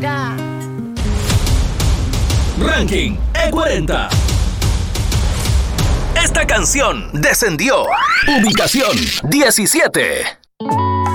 acá. Ranking E40. Esta canción descendió. Ubicación 17.